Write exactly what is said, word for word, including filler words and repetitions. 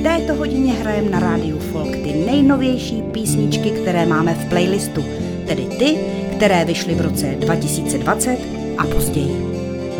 V této hodině hrajeme na rádiu Folk ty nejnovější písničky, které máme v playlistu, tedy ty, které vyšly v roce dva tisíce dvacet a později.